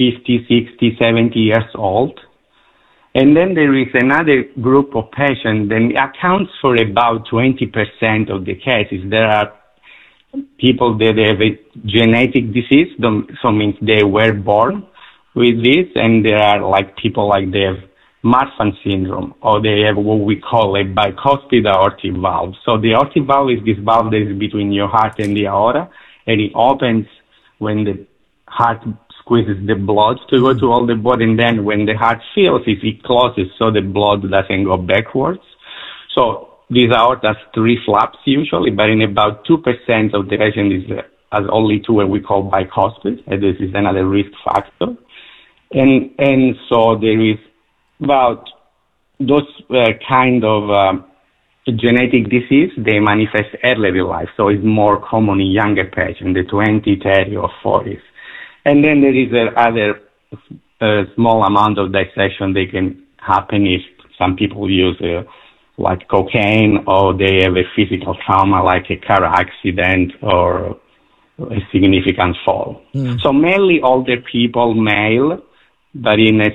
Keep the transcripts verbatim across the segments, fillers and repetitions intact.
fifty, sixty, seventy years old. And then there is another group of patients that accounts for about twenty percent of the cases. There are people that have a genetic disease, so means they were born with this, and there are like people like they have Marfan syndrome, or they have what we call a bicuspid aortic valve. So the aortic valve is this valve that is between your heart and the aorta, and it opens when the heart squeezes the blood to go to all the body, and then when the heart fills it, it closes so the blood doesn't go backwards. So this aorta has three flaps usually, but in about two percent of the patients is has only two, what we call bicuspid, and this is another risk factor. And and so there is about those uh, kind of um, genetic disease, they manifest earlier in life, so it's more common in younger patients, the twenty, thirty, or forties. And then there is a other uh, small amount of dissection that can happen if some people use uh, like cocaine, or they have a physical trauma like a car accident or a significant fall. Mm. So mainly older people, male, but in a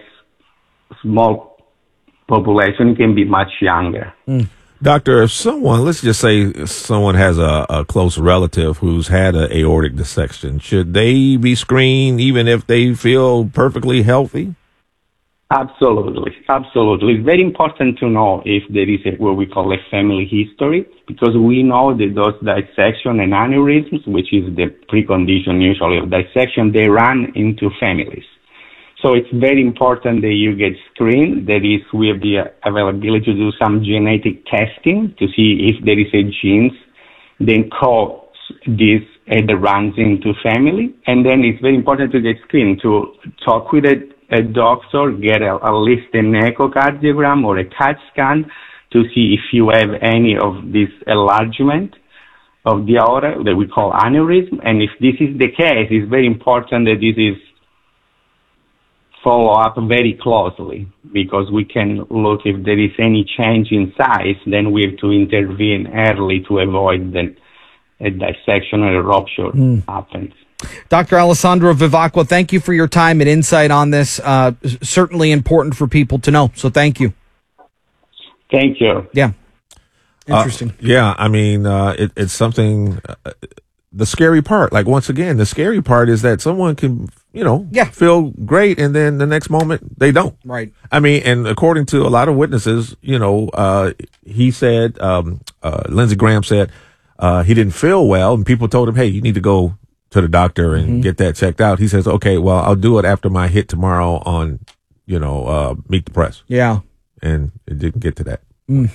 small population can be much younger. Mm. Doctor, if someone, let's just say someone has a, a close relative who's had an aortic dissection, should they be screened even if they feel perfectly healthy? Absolutely. Absolutely. It's very important to know if there is a, what we call a family history, because we know that those dissection and aneurysms, which is the precondition usually of dissection, they run into families. So it's very important that you get screened. That is, we have the availability to do some genetic testing to see if there is a genes that cause this and runs into family. And then it's very important to get screened, to talk with a, a doctor, get a, at least an echocardiogram or a C A T scan to see if you have any of this enlargement of the aorta that we call aneurysm. And if this is the case, it's very important that this is follow up very closely, because we can look if there is any change in size, then we have to intervene early to avoid that a dissection or a rupture mm. happens. Doctor Alessandro Vivacqua, thank you for your time and insight on this. Uh, certainly important for people to know, so thank you. Thank you. Yeah. Interesting. Uh, yeah, I mean, uh, it, it's something... Uh, the scary part, like once again, the scary part is that someone can, you know, yeah. feel great, and then the next moment they don't. Right. I mean, and according to a lot of witnesses, you know, uh, he said, um, uh, Lindsey Graham said, uh, he didn't feel well, and people told him, hey, you need to go to the doctor and mm-hmm. get that checked out. He says, okay, well, I'll do it after my hit tomorrow on, you know, uh, Meet the Press. Yeah. And it didn't get to that. Mm.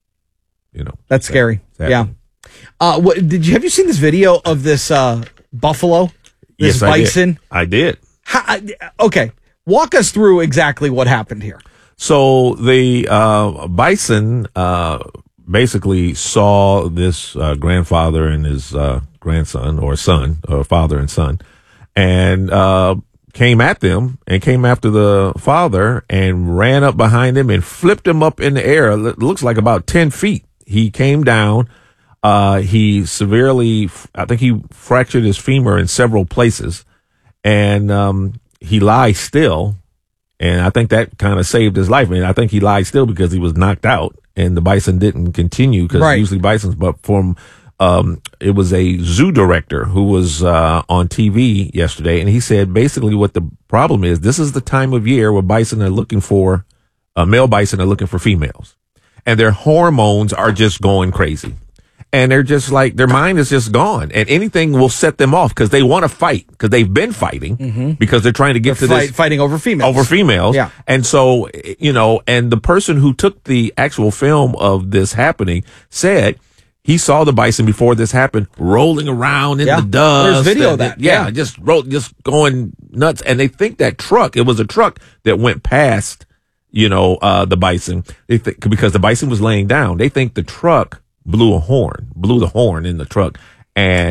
You know, that's that, scary. that yeah. Uh, what did you have you seen this video of this uh, buffalo? This yes, bison? I did. I did. How, okay, walk us through exactly what happened here. So the uh, bison uh, basically saw this uh, grandfather and his uh, grandson, or son, or father and son, and uh, came at them and came after the father and ran up behind him and flipped him up in the air. It looks like about ten feet. He came down. Uh, he severely, I think he fractured his femur in several places, and um, he lies still. And I think that kind of saved his life. I mean, I think he lied still because he was knocked out, and the bison didn't continue, because right. usually bisons, but from, um, it was a zoo director who was, uh, on T V yesterday, and he said basically what the problem is, this is the time of year where bison are looking for, uh, male bison are looking for females, and their hormones are just going crazy. And they're just like, their mind is just gone, and anything will set them off, because they want to fight, because they've been fighting, mm-hmm. because they're trying to get they're to fight, this fighting over females, over females. Yeah. And so, you know, and the person who took the actual film of this happening said he saw the bison before this happened rolling around in yeah. the dust. There's video of that. Yeah, yeah. just roll, just going nuts. And they think that truck, it was a truck that went past, you know, uh, the bison. They think, because the bison was laying down, they think the truck blew a horn, blew the horn in the truck, and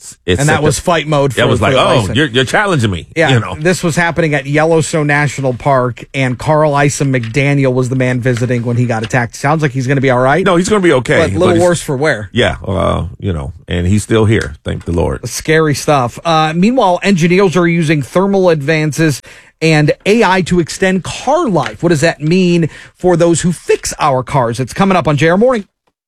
It and that was the, fight mode. For, it was for like, oh, Ison. you're, you're challenging me. Yeah, you know. This was happening at Yellowstone National Park, and Carl Ison McDaniel was the man visiting when he got attacked. Sounds like he's going to be all right. No, he's going to be okay. But a little but worse for wear. Yeah, uh, you know, and he's still here. Thank the Lord. Scary stuff. Uh, meanwhile, engineers are using thermal advances and A I to extend car life. What does that mean for those who fix our cars? It's coming up on J R Morning.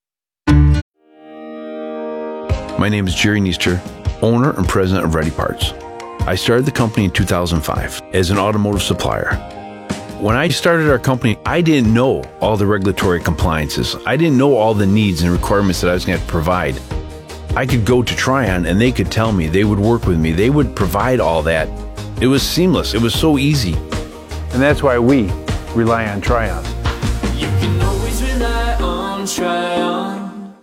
My name is Jerry Neester, owner and president of Ready Parts. I started the company in two thousand five as an automotive supplier. When I started our company, I didn't know all the regulatory compliances. I didn't know all the needs and requirements that I was going to have to provide. I could go to Tryon and they could tell me, they would work with me, they would provide all that. It was seamless. It was so easy. And that's why we rely on Tryon. You can always rely on Tryon.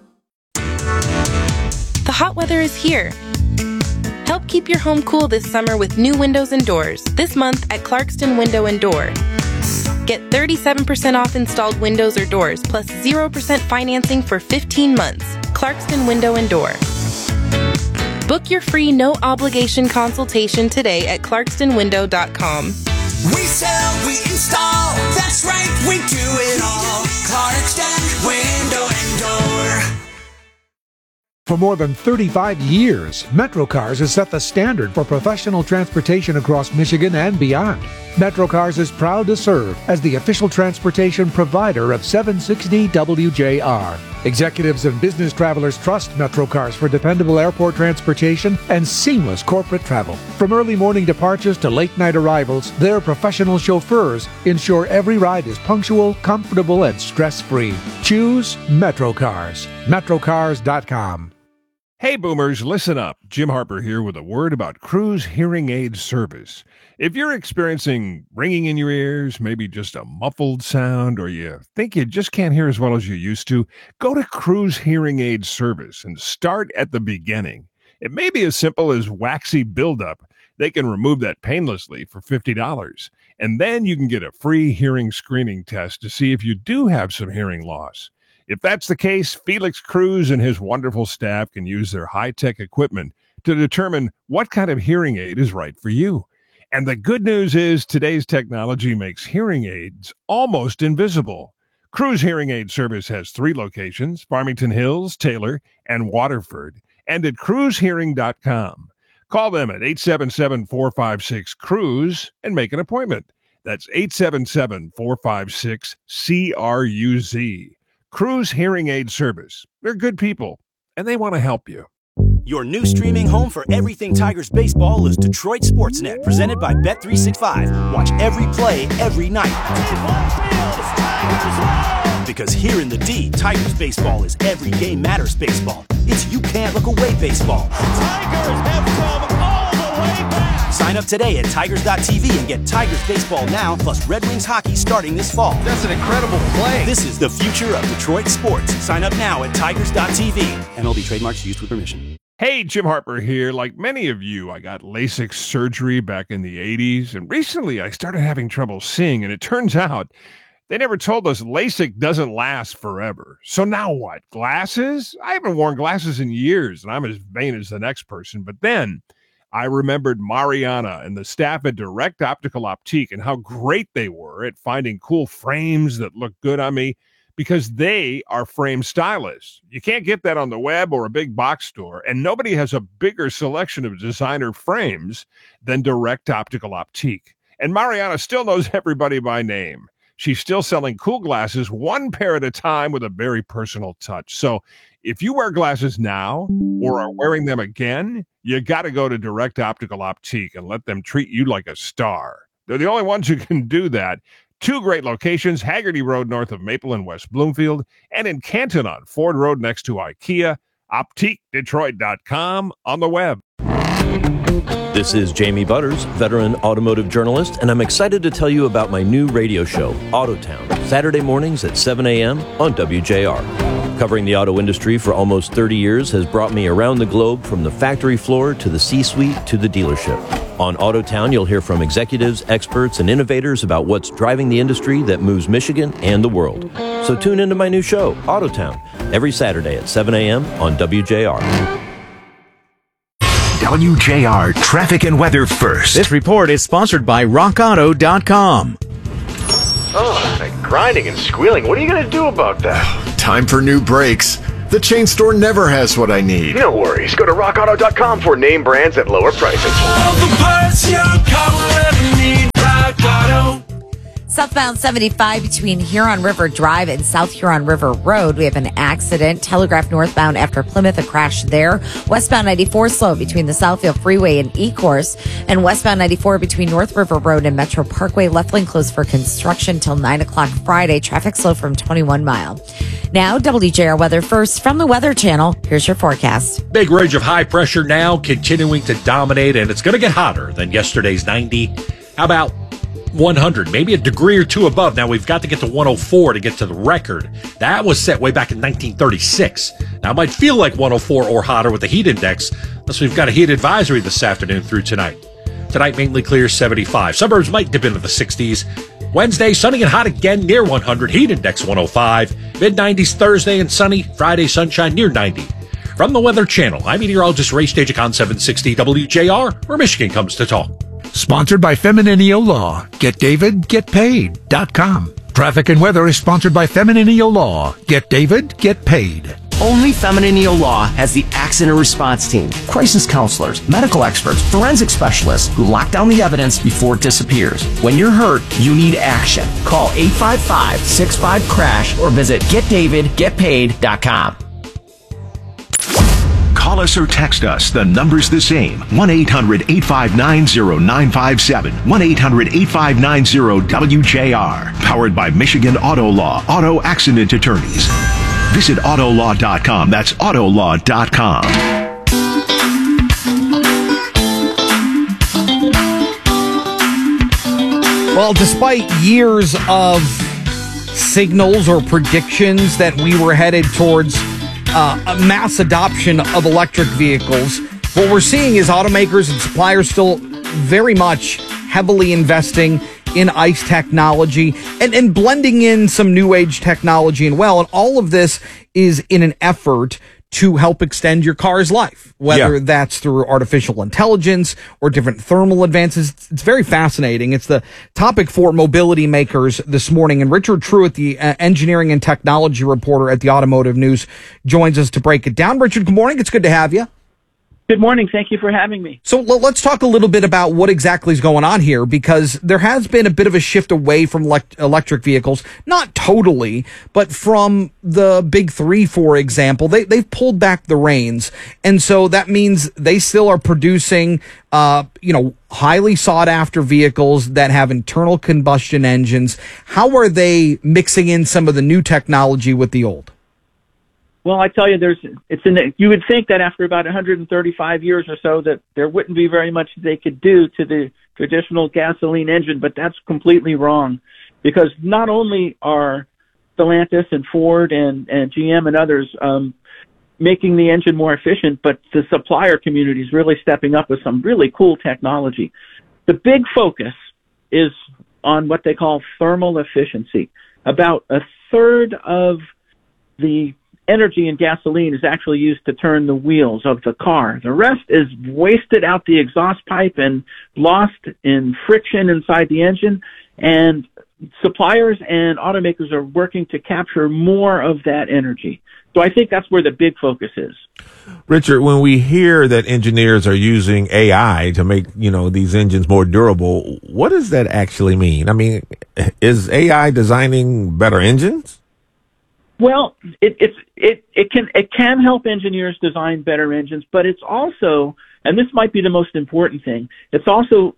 The hot weather is here. Help keep your home cool this summer with new windows and doors. This month at Clarkston Window and Door. Get thirty-seven percent off installed windows or doors, plus zero percent financing for fifteen months. Clarkston Window and Door. Book your free no-obligation consultation today at clarkston window dot com. We sell, we install, that's right, we do it all. Clarkston Window and Door. For more than thirty-five years, MetroCars has set the standard for professional transportation across Michigan and beyond. MetroCars is proud to serve as the official transportation provider of seven sixty W J R. Executives and business travelers trust MetroCars for dependable airport transportation and seamless corporate travel. From early morning departures to late night arrivals, their professional chauffeurs ensure every ride is punctual, comfortable, and stress-free. Choose MetroCars. metrocars dot com. Hey boomers, listen up. Jim Harper here with a word about Cruz Hearing Aid Service. If you're experiencing ringing in your ears, maybe just a muffled sound, or you think you just can't hear as well as you used to, go to Cruz Hearing Aid Service and start at the beginning. It may be as simple as waxy buildup. They can remove that painlessly for fifty dollars. And then you can get a free hearing screening test to see if you do have some hearing loss. If that's the case, Felix Cruz and his wonderful staff can use their high-tech equipment to determine what kind of hearing aid is right for you. And the good news is today's technology makes hearing aids almost invisible. Cruz Hearing Aid Service has three locations, Farmington Hills, Taylor, and Waterford, and at cruz hearing dot com. Call them at eight seven seven, four five six, C R U Z and make an appointment. That's eight seven seven, four five six, C R U Z. Cruz Hearing Aid Service. They're good people, and they want to help you. Your new streaming home for everything Tigers baseball is Detroit Sportsnet, presented by Bet three sixty-five. Watch every play, every night. Because here in the D, Tigers baseball is every game matters baseball. It's you can't look away baseball. Tigers have come all the way back. Sign up today at tigers dot t v and get Tigers baseball now, plus Red Wings hockey starting this fall. That's an incredible play. This is the future of Detroit sports. Sign up now at tigers dot t v. M L B trademarks used with permission. Hey, Jim Harper here. Like many of you, I got LASIK surgery back in the eighties, and recently I started having trouble seeing, and it turns out they never told us LASIK doesn't last forever. So now what? Glasses? I haven't worn glasses in years, and I'm as vain as the next person. But then I remembered Mariana and the staff at Direct Optical Optique and how great they were at finding cool frames that look good on me, because they are frame stylists. You can't get that on the web or a big box store, and nobody has a bigger selection of designer frames than Direct Optical Optique. And Mariana still knows everybody by name. She's still selling cool glasses one pair at a time with a very personal touch. So if you wear glasses now or are wearing them again, you got to go to Direct Optical Optique and let them treat you like a star. They're the only ones who can do that. Two great locations, Haggerty Road north of Maple and West Bloomfield, and in Canton on Ford Road next to IKEA. optique detroit dot com on the web. This is Jamie Butters, veteran automotive journalist, and I'm excited to tell you about my new radio show, Autotown, Saturday mornings at seven a.m. on W J R. Covering the auto industry for almost thirty years has brought me around the globe, from the factory floor to the C-suite to the dealership. On Autotown, you'll hear from executives, experts, and innovators about what's driving the industry that moves Michigan and the world. So tune into my new show, Autotown, every Saturday at seven a.m. on W J R. W J R Traffic and Weather First. This report is sponsored by rock auto dot com. Oh, that grinding and squealing. What are you going to do about that? Time for new brakes. The chain store never has what I need. No worries. Go to rock auto dot com for name brands at lower prices. All the parts your car will ever need. Rock Auto. Southbound seventy-five between Huron River Drive and South Huron River Road. We have an accident. Telegraph northbound after Plymouth, a crash there. Westbound ninety-four slow between the Southfield Freeway and E-Course. And westbound ninety-four between North River Road and Metro Parkway. Left lane closed for construction till nine o'clock Friday. Traffic slow from twenty-one mile. Now, W J R Weather First from the Weather Channel. Here's your forecast. Big ridge of high pressure now continuing to dominate, and it's going to get hotter than yesterday's ninety. How about one hundred, maybe a degree or two above. Now we've got to get to one oh four to get to the record. That was set way back in nineteen thirty-six. Now it might feel like one oh four or hotter with the heat index, unless we've got a heat advisory this afternoon through tonight. Tonight mainly clear, seventy-five. Suburbs might dip into the sixties. Wednesday, sunny and hot again near one hundred. Heat index one oh five. mid nineties Thursday and sunny. Friday, sunshine near ninety. From the Weather Channel, I'm meteorologist Ray Stagicon, seven sixty W J R, where Michigan comes to talk. Sponsored by Femininio Law. Get David, get paid dot com. Traffic and weather is sponsored by Femininio Law. Get David, get paid. Only Femininio Law has the accident response team, crisis counselors, medical experts, forensic specialists who lock down the evidence before it disappears. When you're hurt, you need action. Call eight five five, six five, crash or visit get david get paid dot com. Call us or text us. The number's the same. one eight hundred, eight five nine, zero nine five seven. one eight hundred, eight five nine, zero W J R. Powered by Michigan Auto Law. Auto Accident Attorneys. Visit auto law dot com. That's auto law dot com. Well, despite years of signals or predictions that we were headed towards uh, a mass adoption of electric vehicles, what we're seeing is automakers and suppliers still very much heavily investing in ICE technology and, and blending in some new age technology and well. And all of this is in an effort to help extend your car's life, whether yeah. that's through artificial intelligence or different thermal advances. It's, it's very fascinating. It's the topic for mobility makers this morning. And Richard Truitt, the uh, engineering and technology reporter at the Automotive News, joins us to break it down. Richard, good morning. It's good to have you. Good morning. Thank you for having me. So let's talk a little bit about what exactly is going on here, because there has been a bit of a shift away from elect- electric vehicles, not totally, but from the big three, for example, they, they've pulled back the reins. And so that means they still are producing, uh, you know, highly sought after vehicles that have internal combustion engines. How are they mixing in some of the new technology with the old? Well, I tell you, there's it's in the, you would think that after about one hundred thirty-five years or so that there wouldn't be very much they could do to the traditional gasoline engine, but that's completely wrong, because not only are Stellantis and Ford and, and G M and others um, making the engine more efficient, but the supplier community is really stepping up with some really cool technology. The big focus is on what they call thermal efficiency. About a third of the energy in gasoline is actually used to turn the wheels of the car. The rest is wasted out the exhaust pipe and lost in friction inside the engine. And suppliers and automakers are working to capture more of that energy. So I think that's where the big focus is. Richard, when we hear that engineers are using A I to make, you know, these engines more durable, what does that actually mean? I mean, is A I designing better engines? Well, it, it's it it can it can help engineers design better engines, but it's also, and this might be the most important thing, it's also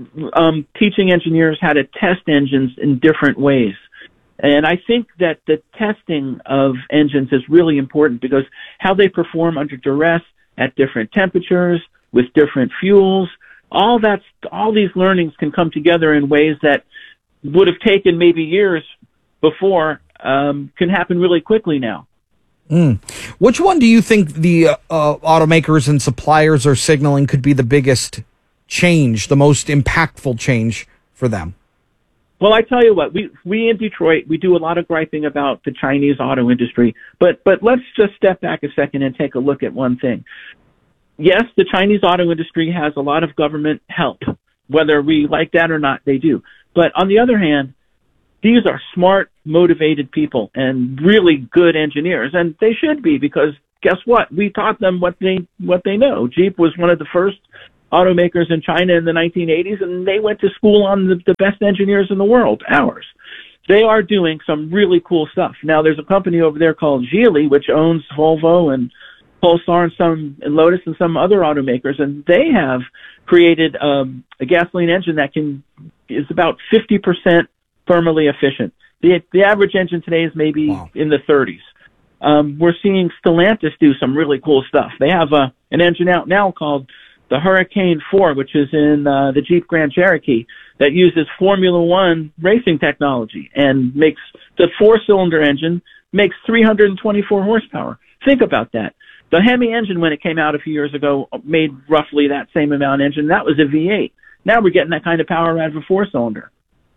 um, teaching engineers how to test engines in different ways. And I think that the testing of engines is really important, because how they perform under duress at different temperatures with different fuels, all that's all these learnings can come together in ways that would have taken maybe years before. Um, can happen really quickly now. Mm. Which one do you think the uh, uh, automakers and suppliers are signaling could be the biggest change, the most impactful change for them? Well, I tell you what, we we in Detroit, we do a lot of griping about the Chinese auto industry, but but let's just step back a second and take a look at one thing. yes, the Chinese auto industry has a lot of government help. Whether we like that or not, they do. But on the other hand, these are smart, motivated people and really good engineers, and they should be, because guess what? We taught them what they what they know. Jeep was one of the first automakers in China in the nineteen eighties, and they went to school on the, the best engineers in the world, ours. They are doing some really cool stuff. Now, there's a company over there called Geely, which owns Volvo and Polestar and some and Lotus and some other automakers, and they have created um, a gasoline engine that can is about fifty percent thermally efficient. The the average engine today is maybe wow. in the thirties. Um, we're seeing Stellantis do some really cool stuff. They have a, an engine out now called the Hurricane four, which is in uh, the Jeep Grand Cherokee, that uses Formula One racing technology and makes the four-cylinder engine makes three hundred twenty-four horsepower. Think about that. The Hemi engine, when it came out a few years ago, made roughly that same amount of engine. That was a V eight. Now we're getting that kind of power out of a four-cylinder.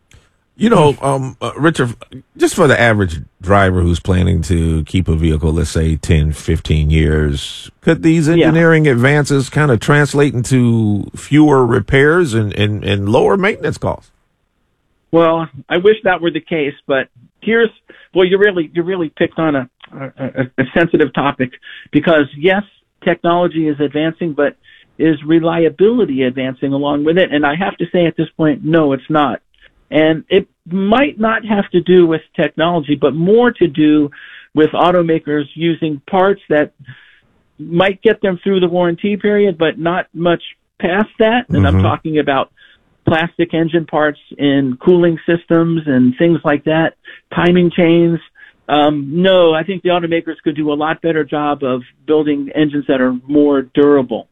You know, um, uh, Richard, just for the average driver who's planning to keep a vehicle, let's say ten, fifteen years, could these engineering yeah. advances kind of translate into fewer repairs and, and, and lower maintenance costs? Well, I wish that were the case, but here's, well, you really, you really picked on a, a, a sensitive topic, because yes, technology is advancing, but is reliability advancing along with it? And I have to say at this point, no, it's not. And it might not have to do with technology, but more to do with automakers using parts that might get them through the warranty period, but not much past that. And mm-hmm. I'm talking about plastic engine parts in cooling systems and things like that, timing chains. Um, no, I think the automakers could do a lot better job of building engines that are more durable.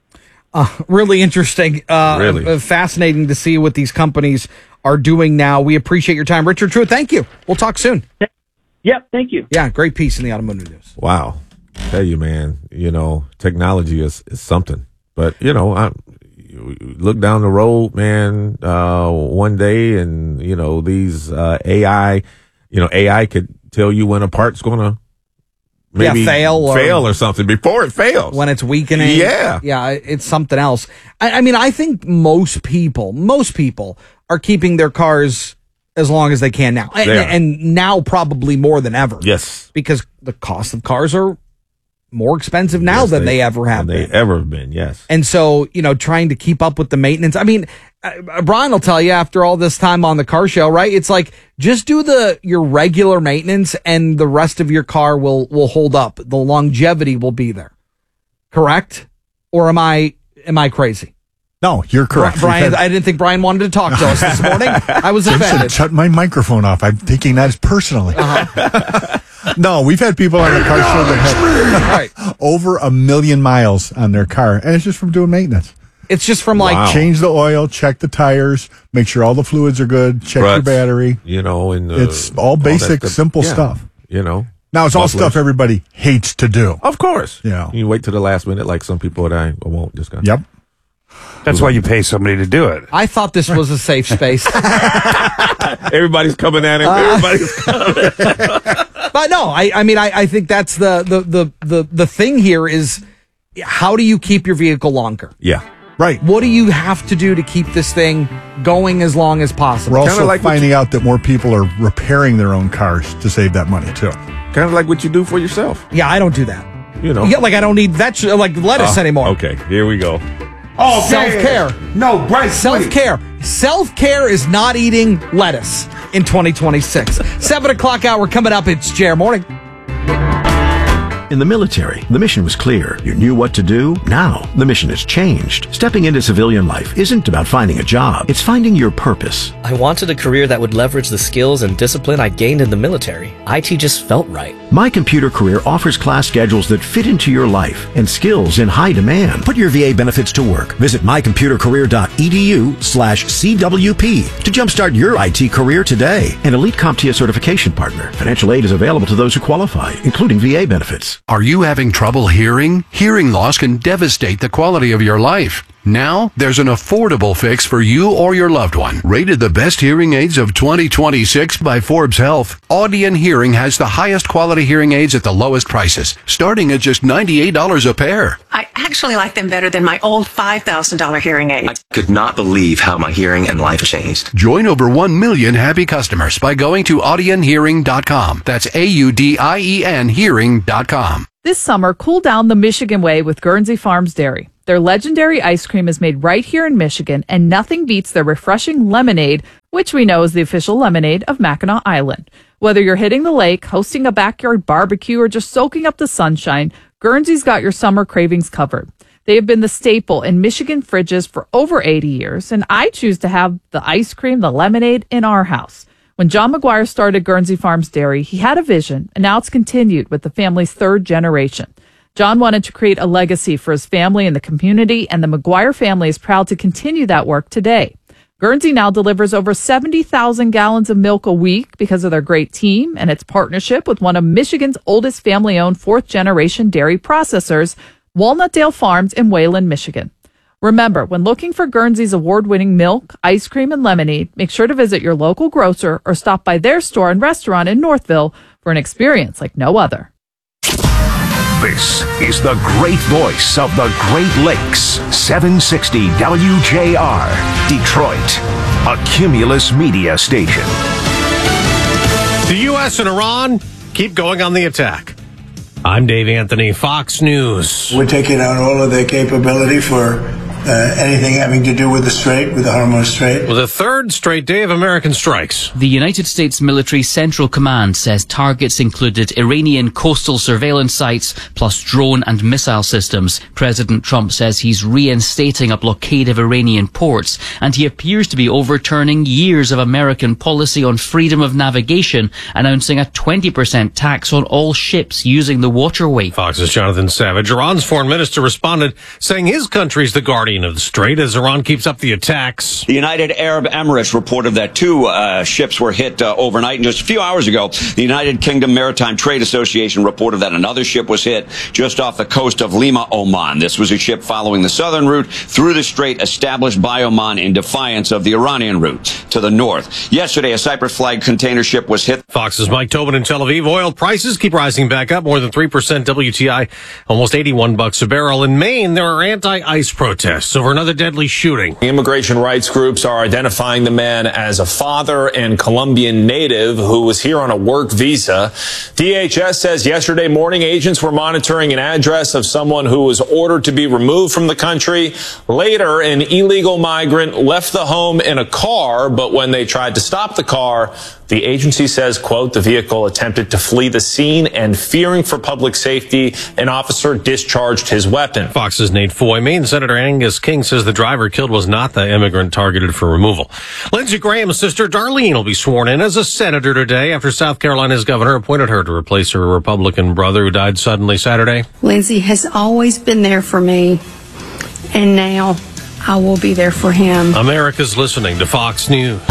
Uh, really interesting. Uh, really uh, fascinating to see what these companies are doing now. We appreciate your time. Richard Truitt, thank you. We'll talk soon. Yep, thank you. Yeah, great piece in the Automotive News. Wow. I tell you, man, you know, technology is, is something. But, you know, I you look down the road, man, uh, one day, and, you know, these uh, A I, you know, A I could tell you when a part's going to maybe yeah, fail, or, fail or something before it fails. When it's weakening. Yeah. Yeah, it's something else. I, I mean, I think most people, most people are keeping their cars as long as they can now. And, and now probably more than ever. Yes. Because the cost of cars are more expensive now yes, than they, they ever have than been. They ever have been, yes. And so, you know, trying to keep up with the maintenance. I mean, uh, Brian will tell you after all this time on the car show, right? It's like, just do the your regular maintenance and the rest of your car will will hold up. The longevity will be there. Correct? Or am I am I crazy? No, you're correct. Brian, had... I didn't think Brian wanted to talk to us this morning. I was offended. Shut my microphone off. I'm thinking that is personally. Uh-huh. No, we've had people on the car show that have right. over a million miles on their car, and it's just from doing maintenance. It's just from like wow. change the oil, check the tires, make sure all the fluids are good, check Ruts, your battery. You know, and uh, it's all basic, all simple yeah, stuff. You know, now it's all stuff everybody hates to do. Of course, you know, you wait to the last minute, like some people that I won't just go. Yep. That's why you pay somebody to do it. I thought this was a safe space. Everybody's coming at him. Uh, Everybody's coming. But no, I, I mean, I, I think that's the, the, the, the, the thing here is, how do you keep your vehicle longer? Yeah. Right. What do you have to do to keep this thing going as long as possible? We're also like finding you, out that more people are repairing their own cars to save that money, too. Kind of like what you do for yourself. Yeah, I don't do that. You know. Yeah, like I don't need that, like lettuce uh, anymore. Okay, here we go. Oh, self-care. No, Bryce. Self-care. Self-care is not eating lettuce in twenty twenty-six. Seven o'clock hour coming up. It's J R Morning. In the military, the mission was clear. You knew what to do. Now, the mission has changed. Stepping into civilian life isn't about finding a job. It's finding your purpose. I wanted a career that would leverage the skills and discipline I gained in the military. I T just felt right. My Computer Career offers class schedules that fit into your life and skills in high demand. Put your V A benefits to work. Visit mycomputercareer.edu slash CWP to jumpstart your I T career today. An Elite CompTIA certification partner. Financial aid is available to those who qualify, including V A benefits. Are you having trouble hearing? Hearing loss can devastate the quality of your life. Now, there's an affordable fix for you or your loved one. Rated the best hearing aids of twenty twenty-six by Forbes Health, Audion Hearing has the highest quality hearing aids at the lowest prices, starting at just ninety-eight dollars a pair. I actually like them better than my old five thousand dollars hearing aid. I could not believe how my hearing and life changed. Join over one million happy customers by going to audion hearing dot com. That's A U D I E N hearing dot com. This summer, cool down the Michigan way with Guernsey Farms Dairy. Their legendary ice cream is made right here in Michigan, and nothing beats their refreshing lemonade, which we know is the official lemonade of Mackinac Island. Whether you're hitting the lake, hosting a backyard barbecue, or just soaking up the sunshine, Guernsey's got your summer cravings covered. They have been the staple in Michigan fridges for over eighty years, and I choose to have the ice cream, the lemonade, in our house. When John McGuire started Guernsey Farms Dairy, he had a vision, and now it's continued with the family's third generation. John wanted to create a legacy for his family and the community, and the McGuire family is proud to continue that work today. Guernsey now delivers over seventy thousand gallons of milk a week because of their great team and its partnership with one of Michigan's oldest family-owned fourth-generation dairy processors, Walnutdale Farms in Wayland, Michigan. Remember, when looking for Guernsey's award-winning milk, ice cream, and lemonade, make sure to visit your local grocer or stop by their store and restaurant in Northville for an experience like no other. This is the great voice of the Great Lakes, seven sixty W J R, Detroit, a Cumulus media station. The U S and Iran keep going on the attack. I'm Dave Anthony, Fox News. We're taking out all of their capability for uh, anything having to do with the Strait, with the Hormuz Strait. With a third straight day of American strikes. The United States Military Central Command says targets included Iranian coastal surveillance sites plus drone and missile systems. President Trump says he's reinstating a blockade of Iranian ports, and he appears to be overturning years of American policy on freedom of navigation, announcing a twenty percent tax on all ships using the waterway. Fox's Jonathan Savage. Iran's foreign minister responded, saying his country's the guardian of the strait as Iran keeps up the attacks. The United Arab Emirates reported that two uh, ships were hit uh, overnight. And just a few hours ago, the United Kingdom Maritime Trade Association reported that another ship was hit just off the coast of Lima, Oman. This was a ship following the southern route through the strait established by Oman in defiance of the Iranian route to the north. Yesterday, a Cyprus flagged container ship was hit. Fox's Mike Tobin in Tel Aviv. Oil prices keep rising back up more than three percent. W T I almost eighty-one bucks a barrel. In Maine, there are anti-ICE protests over another deadly shooting. Immigration rights groups are identifying the man as a father and Colombian native who was here on a work visa. D H S says yesterday morning agents were monitoring an address of someone who was ordered to be removed from the country. Later, an illegal migrant left the home in a car, but when they tried to stop the car, the agency says, quote, the vehicle attempted to flee the scene, and fearing for public safety, an officer discharged his weapon. Fox's Nate Foy. Maine Senator Angus King says the driver killed was not the immigrant targeted for removal. Lindsey Graham's sister Darlene will be sworn in as a senator today after South Carolina's governor appointed her to replace her Republican brother who died suddenly Saturday. Lindsey has always been there for me, and now I will be there for him. America's listening to Fox News.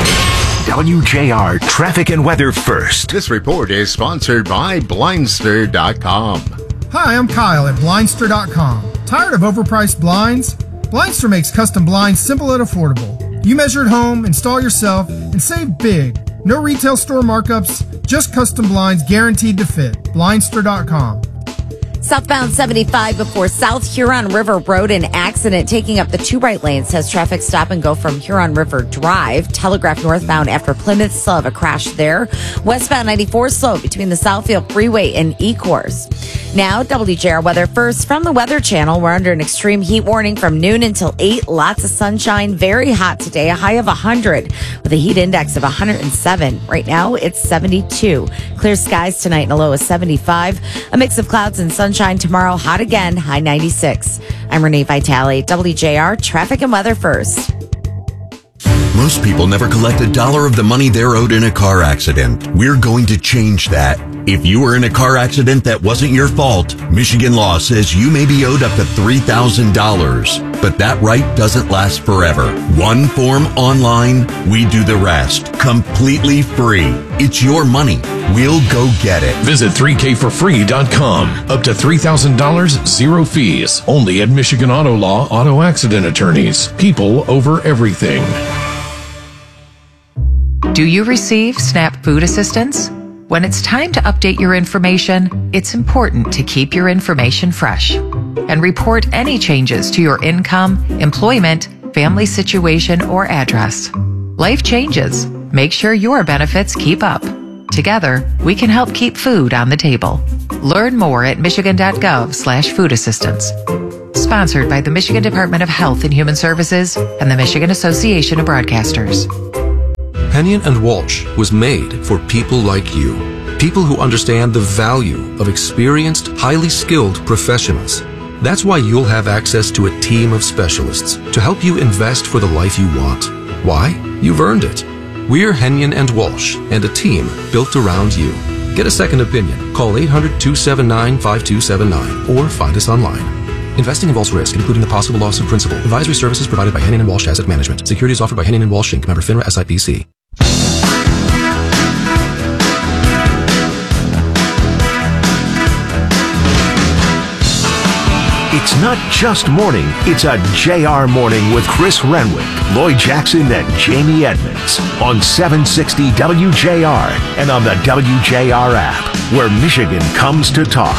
W J R Traffic and Weather First. This report is sponsored by Blindster dot com. Hi, I'm Kyle at Blindster dot com. Tired of overpriced blinds? Blindster makes custom blinds simple and affordable. You measure at home, install yourself, and save big. No retail store markups, just custom blinds guaranteed to fit. Blindster dot com. Southbound seventy-five before South Huron River Road, an accident taking up the two right lanes has traffic stop and go from Huron River Drive. Telegraph northbound after Plymouth, still have a crash there. Westbound ninety-four slow between the Southfield Freeway and Ecorse. Now, W J R weather first from the Weather Channel. We're under an extreme heat warning from noon until eight. Lots of sunshine, very hot today, a high of one hundred with a heat index of one hundred seven. Right now, it's seventy-two. Clear skies tonight and a low of seventy-five. A mix of clouds and sunshine. Tomorrow, hot again, high ninety-six. I'm Renee Vitale, W J R Traffic and Weather First. Most people never collect a dollar of the money they're owed in a car accident. We're going to change that. If you were in a car accident that wasn't your fault, Michigan law says you may be owed up to three thousand dollars. But that right doesn't last forever. One form online, we do the rest. Completely free. It's your money. We'll go get it. Visit three k for free dot com. Up to three thousand dollars, zero fees. Only at Michigan Auto Law Auto Accident Attorneys. People over everything. Do you receive SNAP food assistance? When it's time to update your information, it's important to keep your information fresh and report any changes to your income, employment, family situation, or address. Life changes. Make sure your benefits keep up. Together, we can help keep food on the table. Learn more at michigan.gov slash food assistance. Sponsored by the Michigan Department of Health and Human Services and the Michigan Association of Broadcasters. Hennion and Walsh was made for people like you. People who understand the value of experienced, highly skilled professionals. That's why you'll have access to a team of specialists to help you invest for the life you want. Why? You've earned it. We're Hennion and Walsh, and a team built around you. Get a second opinion. Call eight hundred, two seven nine, five two seven nine or find us online. Investing involves risk, including the possible loss of principal. Advisory services provided by Hennion and Walsh Asset Management. Securities offered by Hennion and Walsh Incorporated. Member FINRA S I P C. It's not just morning, it's a J R morning with Chris Renwick, Lloyd Jackson, and Jamie Edmonds on seven sixty W J R and on the W J R app, where Michigan comes to talk.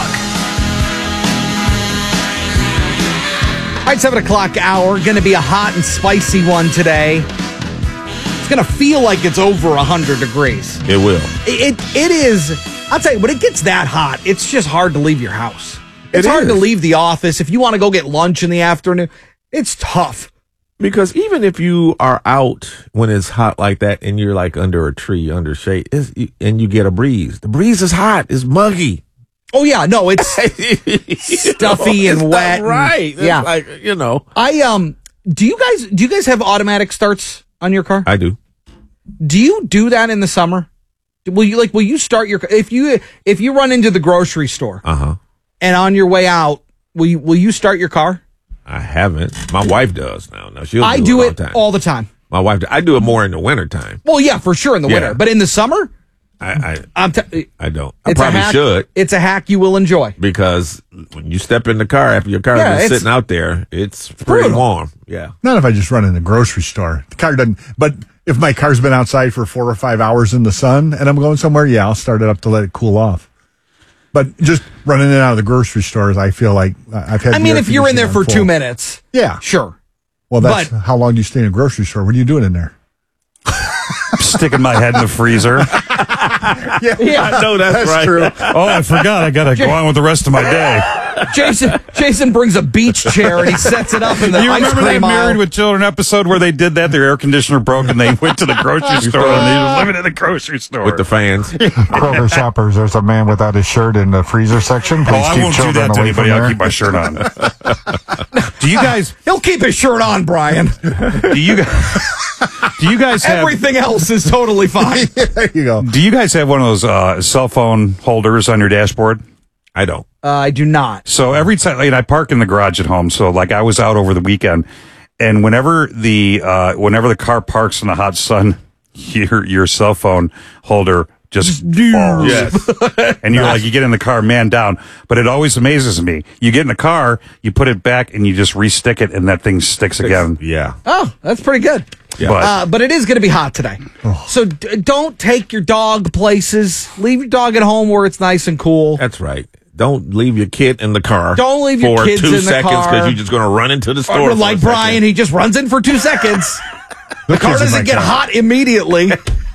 All right, seven o'clock hour, going to be a hot and spicy one today. It's going to feel like it's over one hundred degrees. It will. It, it It is, I'll tell you, when it gets that hot, it's just hard to leave your house. It's It hard is. to leave the office. If you want to go get lunch in the afternoon, it's tough. Because even if you are out when it's hot like that and you're like under a tree, under shade, it's, and you get a breeze, the breeze is hot, it's muggy. Oh, yeah, no, it's stuffy know, and it's wet. not right. And, yeah. It's like, you know. I, um, do you guys, do you guys have automatic starts on your car? I do. Do you do that in the summer? Will you, like, will you start your, if you, if you run into the grocery store, uh-huh, and on your way out, will you, will you start your car? I haven't. My wife does now. No, she'll I do, do it, all, it the time. all the time. My wife, I do it more in the wintertime. Well, yeah, for sure in the Yeah. winter, but in the summer, I, I, I'm t- I don't. I it's a probably hack, should. It's a hack you will enjoy. Because when you step in the car after your car's Yeah, been it's sitting out there, it's pretty brutal. warm. Yeah. Not if I just run in the grocery store. The car doesn't, but if my car's been outside for four or five hours in the sun and I'm going somewhere, yeah, I'll start it up to let it cool off. But just running in and out of the grocery stores, I feel like I've had. I the mean, air if you're in there conditioner for on two full. minutes, Yeah. sure. Well, that's how long do you stay in a grocery store? What are you doing in there? Sticking my head in the freezer. yeah, I know that's, that's right. true. Oh, I forgot. I got to go on with the rest of my day. Jason Jason brings a beach chair and he sets it up in the You ice remember cream that aisle. Married with Children episode where they did that? Their air conditioner broke and they went to the grocery store and they were living in the grocery store. With the fans. Kroger shoppers, there's a man without his shirt in the freezer section. Please Oh, I keep won't do children that to away from anybody. I'll there. keep my shirt on. Do you guys? He'll keep his shirt on, Brian. Do you guys? Do you guys have Everything else is totally fine. There you go. Do you guys have one of those uh, cell phone holders on your dashboard? I don't. Uh, I do not. So every time, like, I park in the garage at home. So like I was out over the weekend, and whenever the uh, whenever the car parks in the hot sun, your your cell phone holder just falls. Yes. And you're like, you get in the car, man down. But it always amazes me. You get in the car, you put it back, and you just re-stick it, and that thing sticks again. Yeah. Oh, that's pretty good. Yeah. But- Uh, but it is going to be hot today. So d- don't take your dog places. Leave your dog at home where it's nice and cool. That's right. Don't leave your kid in the car. Don't leave your for kids two in the seconds car. because you're just going to run into the store. Or for like a second. Brian, he just runs in for two seconds. The car kids in doesn't my get car. hot immediately.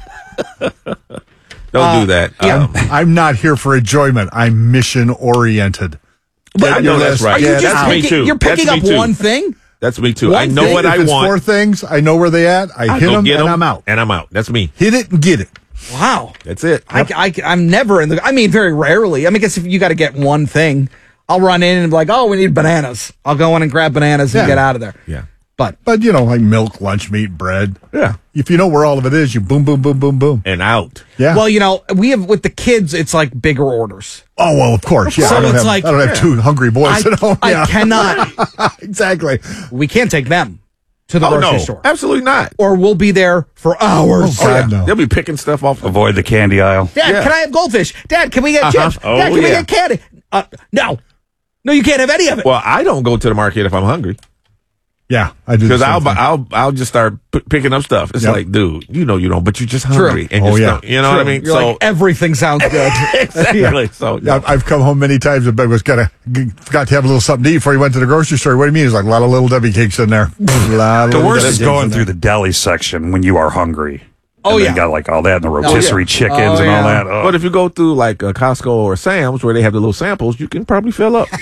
Don't Uh, do that. yeah. Um, I'm not here for enjoyment. I'm mission oriented. I know that's right. Are you Yeah, just that's me picking, too. You're picking That's up me too. one thing? That's me too. One I know thing? what if I it's want. four things, I know where they at. I, I hit go them get and 'em, I'm out. And I'm out. That's me. Hit it and get it. Wow. That's it. I, I, I'm never in the. I mean, very rarely. I mean, I guess if you got to get one thing, I'll run in and be like, oh, we need bananas. I'll go in and grab bananas and Yeah. get out of there. Yeah. But, but you know, like milk, lunch meat, bread. Yeah. If you know where all of it is, you boom, boom, boom, boom, boom. And out. Yeah. Well, you know, we have, with the kids, it's like bigger orders. Oh, well, of course. Yeah. So I don't it's have, like, I don't have yeah. two hungry boys I, at home. I Yeah. cannot. Exactly. We can't take them to the Oh, grocery no. store. Absolutely not. Or we'll be there for hours. Oh, God, no. They'll be picking stuff off. Avoid the candy aisle. Dad, Yeah. can I have goldfish? Dad, can we get Uh-huh. chips? Oh, Dad, can we yeah. get candy? Uh, no. No, you can't have any of it. Well, I don't go to the market if I'm hungry. Yeah, I do. Because I'll, bu- I'll I'll just start p- picking up stuff. It's Yep. like, dude, you know you don't, but you're just True. hungry. And Oh, you're yeah. stuck, you know what I mean? You're like, everything sounds good. exactly. So Yeah, I've come home many times and was got to forgot to have a little something to eat before he went to the grocery store. What do you mean? There's like a lot of little Debbie cakes in there. Lot of The little worst Debbie is cakes going in through there. the deli section when you are hungry. Oh, and yeah. They got like all that and the yeah. rotisserie chickens Oh, and all yeah. that. Oh. But if you go through like a Costco or Sam's where they have the little samples, you can probably fill up.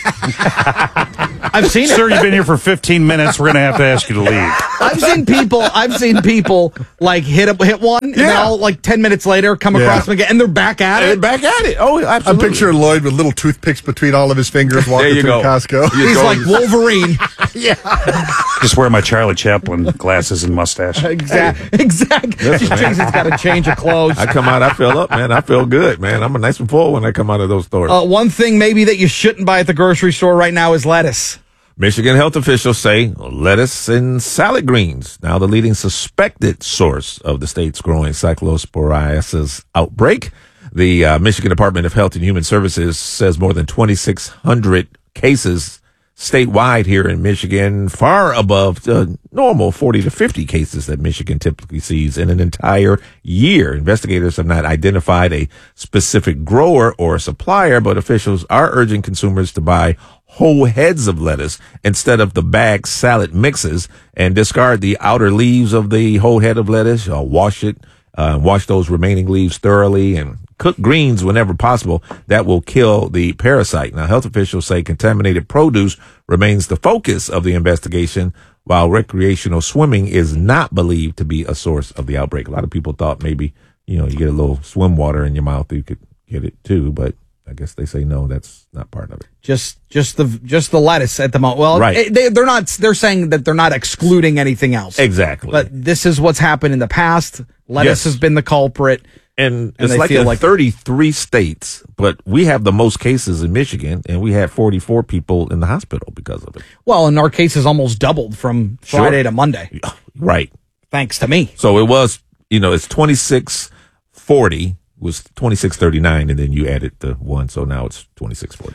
I've seen it. Sir, you've been here for fifteen minutes. We're going to have to ask you to leave. I've seen people. I've seen people like hit a, hit one, and then Yeah. all like ten minutes later come Yeah. across them again, and they're back at And it. back at it. Oh, I'm absolutely. picturing Lloyd with little toothpicks between all of his fingers walking There you through go. Costco. You He's go- like Wolverine. Just wear my Charlie Chaplin glasses and mustache. Exactly. Exactly. Just man. Jason's got a change of clothes. I come out, I fill up, man. I feel good, man. I'm a nice and full when I come out of those stores. Uh, one thing maybe that you shouldn't buy at the grocery store right now is lettuce. Michigan health officials say lettuce and salad greens, now the leading suspected source of the state's growing cyclosporiasis outbreak. The uh, Michigan Department of Health and Human Services says more than twenty-six hundred cases statewide here in Michigan, far above the normal forty to fifty cases that Michigan typically sees in an entire year. Investigators have not identified a specific grower or supplier, but officials are urging consumers to buy whole heads of lettuce instead of the bag salad mixes and discard the outer leaves of the whole head of lettuce. Uh, wash it, uh, wash those remaining leaves thoroughly and cook greens whenever possible. That will kill the parasite. Now, health officials say contaminated produce remains the focus of the investigation, while recreational swimming is not believed to be a source of the outbreak. A lot of people thought maybe, you know, you get a little swim water in your mouth, you could get it too, but I guess they say no, that's not part of it. Just, just the, just the lettuce at the moment. Well, Right. it- they, they're not. They're saying that they're not excluding anything else. Exactly. But this is what's happened in the past. Lettuce Yes. has been the culprit. And, And it's they like feel in like- thirty-three states, but we have the most cases in Michigan, and we had forty-four people in the hospital because of it. Well, and our cases almost doubled from Sure. Friday to Monday, Right. thanks to me. So it was, you know, it's twenty-six forty was twenty-six thirty-nine, and then you added the one, so now it's twenty-six forty.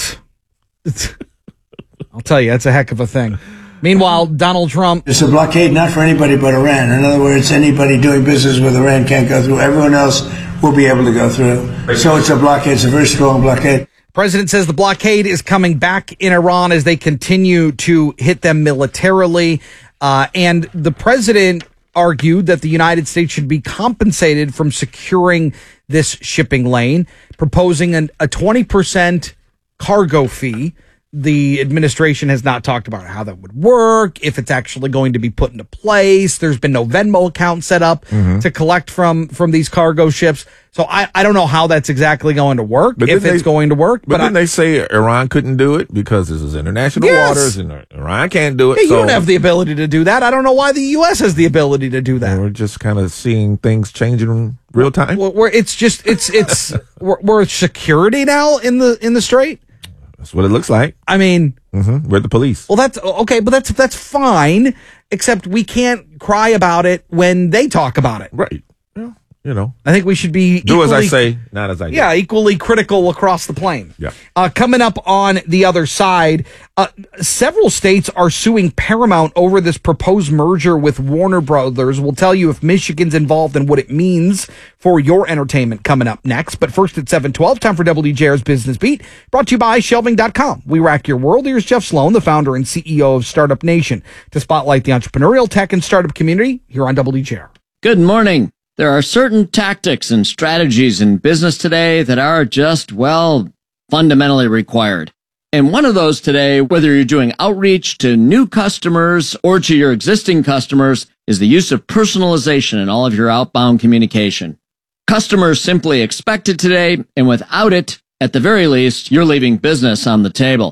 I'll tell you, that's a heck of a thing. Meanwhile, Donald Trump. It's a blockade not for anybody but Iran. In other words, anybody doing business with Iran can't go through. Everyone else will be able to go through. So it's a blockade. It's a very strong blockade. President says the blockade is coming back in Iran as they continue to hit them militarily. Uh, and the president argued that the United States should be compensated from securing this shipping lane, proposing an, a twenty percent cargo fee. The administration has not talked about how that would work, if it's actually going to be put into place. There's been no Venmo account set up Mhm. to collect from from these cargo ships. So I, I don't know how that's exactly going to work, But if didn't it's they- going to work. But, But, then I, they say Iran couldn't do it because this is international Yes. waters, and Iran can't do it. yeah, you so don't have the ability to do that. I don't know why the U S has the ability to do that. we're just kind of seeing things changing in real time. Where where it's just it's it's we're, we're security now in the in the strait. That's what it looks like. I mean, Mm-hmm. We're the police. well, that's okay, but that's that's fine. Except we can't cry about it when they talk about it. Right. Well, you know, I think we should be do as I equally- say, not as I do. Yeah, equally critical across the plane. Yeah. Uh, coming up on the other side, uh, several states are suing Paramount over this proposed merger with Warner Brothers. We'll tell you if Michigan's involved and what it means for your entertainment coming up next. But first at seven twelve, time for W D J R's Business Beat, brought to you by shelving dot com. We rack your world. Here's Jeff Sloan, the founder and C E O of Startup Nation, to spotlight the entrepreneurial tech and startup community here on W D J R. Good morning. There are certain tactics and strategies in business today that are just, well, fundamentally required. And one of those today, whether you're doing outreach to new customers or to your existing customers, is the use of personalization in all of your outbound communication. Customers simply expect it today, and without it, at the very least, you're leaving business on the table.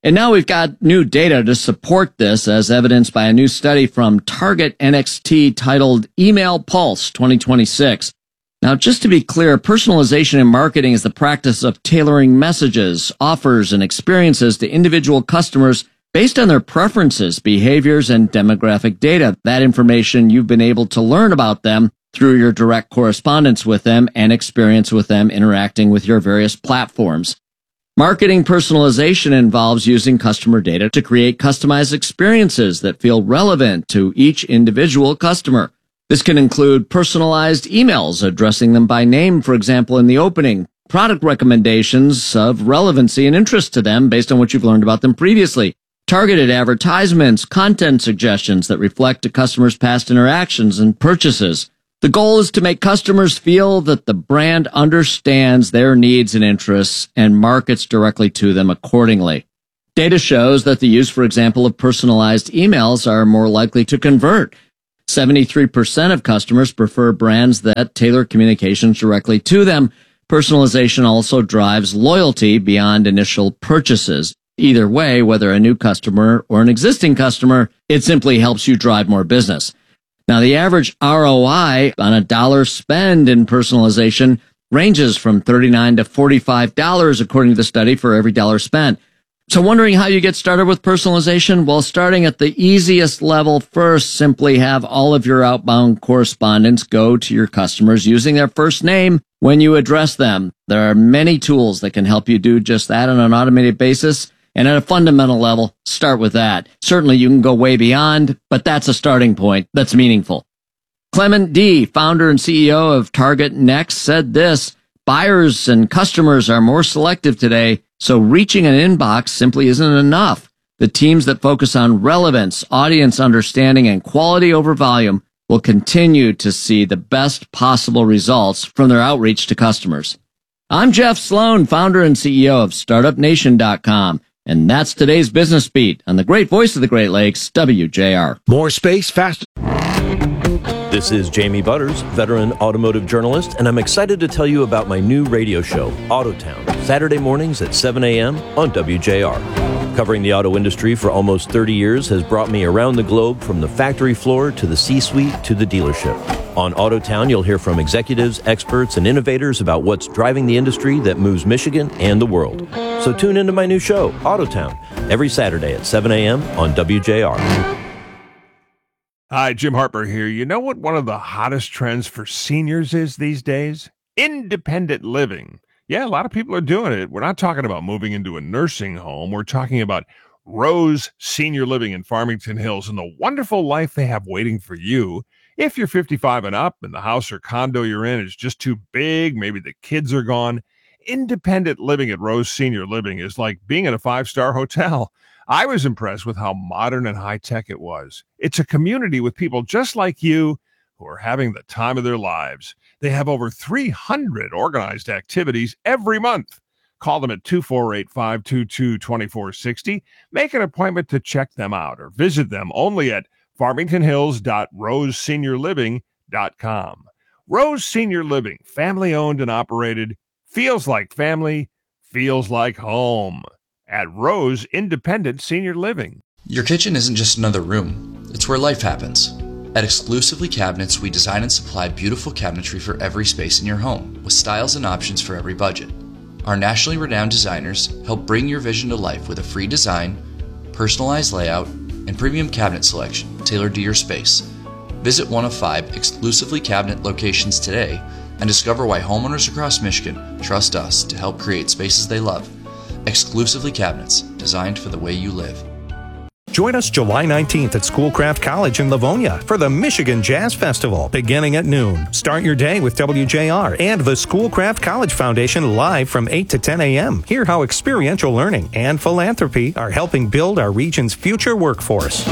And now we've got new data to support this, as evidenced by a new study from Target N X T titled Email Pulse twenty twenty-six. Now, just to be clear, personalization in marketing is the practice of tailoring messages, offers, and experiences to individual customers based on their preferences, behaviors, and demographic data. That information you've been able to learn about them through your direct correspondence with them and experience with them interacting with your various platforms. Marketing personalization involves using customer data to create customized experiences that feel relevant to each individual customer. This can include personalized emails addressing them by name, for example, in the opening, product recommendations of relevancy and interest to them based on what you've learned about them previously, targeted advertisements, content suggestions that reflect a customer's past interactions and purchases. The goal is to make customers feel that the brand understands their needs and interests and markets directly to them accordingly. Data shows that the use, for example, of personalized emails are more likely to convert. seventy-three percent of customers prefer brands that tailor communications directly to them. Personalization also drives loyalty beyond initial purchases. Either way, whether a new customer or an existing customer, it simply helps you drive more business. Now, the average R O I on a dollar spend in personalization ranges from thirty-nine dollars to forty-five dollars, according to the study, for every dollar spent. So wondering how you get started with personalization? Well, starting at the easiest level first, simply have all of your outbound correspondence go to your customers using their first name when you address them. There are many tools that can help you do just that on an automated basis. And at a fundamental level, start with that. Certainly you can go way beyond, but that's a starting point that's meaningful. Clement D, founder and C E O of Target Next, said this: buyers and customers are more selective today, so reaching an inbox simply isn't enough. The teams that focus on relevance, audience understanding, and quality over volume will continue to see the best possible results from their outreach to customers. I'm Jeff Sloan, founder and C E O of startup nation dot com. And that's today's Business Beat on the great voice of the Great Lakes, W J R. More space, faster. This is Jamie Butters, veteran automotive journalist, and I'm excited to tell you about my new radio show, Autotown, Saturday mornings at seven a.m. on W J R. Covering the auto industry for almost thirty years has brought me around the globe, from the factory floor to the C-suite to the dealership. On Autotown, you'll hear from executives, experts, and innovators about what's driving the industry that moves Michigan and the world. So tune into my new show, Autotown, every Saturday at seven a.m. on W J R. Hi, Jim Harper here. You know what one of the hottest trends for seniors is these days? Independent living. Yeah, a lot of people are doing it. We're not talking about moving into a nursing home. We're talking about Rose Senior Living in Farmington Hills and the wonderful life they have waiting for you. If you're fifty-five and up and the house or condo you're in is just too big, maybe the kids are gone, independent living at Rose Senior Living is like being in a five-star hotel. I was impressed with how modern and high-tech it was. It's a community with people just like you who are having the time of their lives. They have over three hundred organized activities every month. Call them at two four eight, five two two, two four six zero. Make an appointment to check them out or visit them only at farmington hills dot rose senior living dot com. Rose Senior Living, family owned and operated, feels like family, feels like home. At Rose Independent Senior Living. Your kitchen isn't just another room, it's where life happens. At Exclusively Cabinets, we design and supply beautiful cabinetry for every space in your home, with styles and options for every budget. Our nationally renowned designers help bring your vision to life with a free design, personalized layout, and premium cabinet selection tailored to your space. Visit one of five Exclusively Cabinet locations today and discover why homeowners across Michigan trust us to help create spaces they love. Exclusively Cabinets, designed for the way you live. Join us July nineteenth at Schoolcraft College in Livonia for the Michigan Jazz Festival, beginning at noon. Start your day with W J R and the Schoolcraft College Foundation live from eight to ten a.m. Hear how experiential learning and philanthropy are helping build our region's future workforce.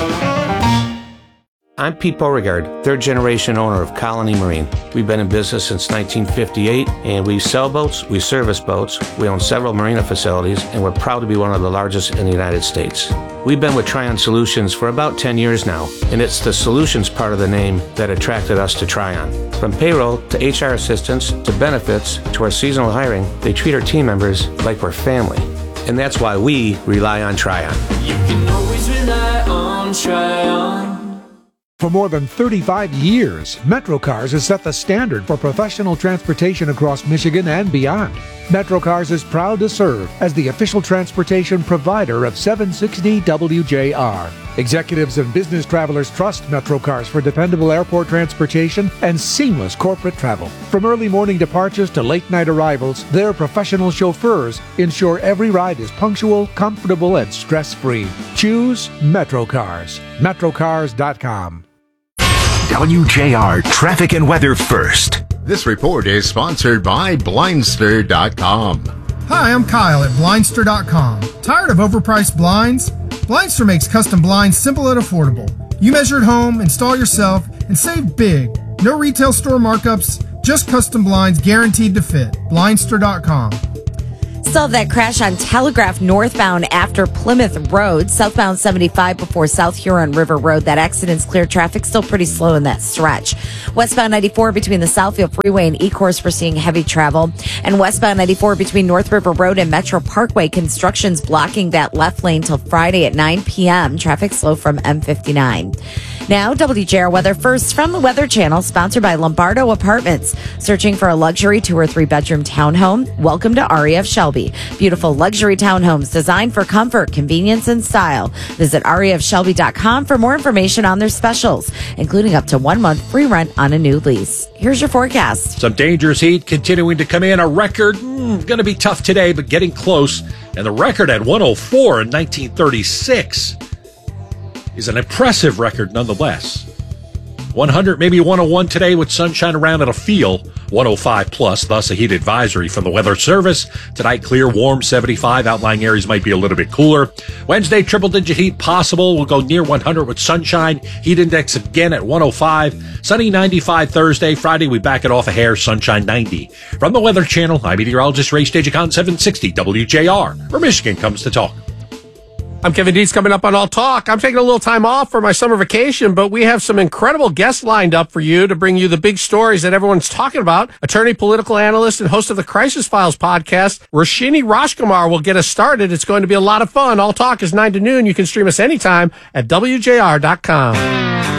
I'm Pete Beauregard, third generation owner of Colony Marine. We've been in business since nineteen fifty-eight, and we sell boats, we service boats, we own several marina facilities, and we're proud to be one of the largest in the United States. We've been with Tryon Solutions for about ten years now, and it's the solutions part of the name that attracted us to Tryon. From payroll to H R assistance to benefits to our seasonal hiring, they treat our team members like we're family. And that's why we rely on Tryon. You can always rely on Tryon. For more than thirty-five years, MetroCars has set the standard for professional transportation across Michigan and beyond. MetroCars is proud to serve as the official transportation provider of seven sixty W J R. Executives and business travelers trust MetroCars for dependable airport transportation and seamless corporate travel. From early morning departures to late night arrivals, their professional chauffeurs ensure every ride is punctual, comfortable, and stress-free. Choose MetroCars. Metrocars dot com. W J R Traffic and Weather First. This report is sponsored by Blindster dot com. Hi, I'm Kyle at Blindster dot com. Tired of overpriced blinds? Blindster makes custom blinds simple and affordable. You measure at home, install yourself, and save big. No retail store markups, just custom blinds guaranteed to fit. Blindster dot com. Still have that crash on Telegraph northbound after Plymouth Road, southbound seventy-five before South Huron River Road. That accident's clear. Traffic still pretty slow in that stretch. Westbound ninety-four between the Southfield Freeway and E-Course, we're seeing heavy travel. And westbound ninety-four between North River Road and Metro Parkway, construction's blocking that left lane till Friday at nine p.m. Traffic slow from M fifty-nine. Now, W J R Weather First from the Weather Channel, sponsored by Lombardo Apartments. Searching for a luxury two or three bedroom townhome? Welcome to R E F Shelby. Beautiful luxury townhomes designed for comfort, convenience, and style. Visit R E F Shelby dot com for more information on their specials, including up to one month free rent on a new lease. Here's your forecast. Some dangerous heat continuing to come in. A record, mm, going to be tough today, but getting close. And the record at one oh four in nineteen thirty-six is an impressive record nonetheless. one hundred, maybe one oh one today with sunshine around. It'll feel one oh five plus, thus a heat advisory from the Weather Service. Tonight, clear, warm, seventy-five. Outlying areas might be a little bit cooler. Wednesday, triple-digit heat possible. We'll go near one hundred with sunshine. Heat index again at one oh five. Sunny, ninety-five Thursday. Friday, we back it off a hair. Sunshine, ninety. From the Weather Channel, I'm meteorologist Ray Stagicon, seven sixty W J R, where Michigan comes to talk. I'm Kevin Dietz, coming up on All Talk. I'm taking a little time off for my summer vacation, but we have some incredible guests lined up for you to bring you the big stories that everyone's talking about. Attorney, political analyst, and host of the Crisis Files podcast, Roshini Rajkumar, will get us started. It's going to be a lot of fun. All Talk is nine to noon. You can stream us anytime at W J R dot com.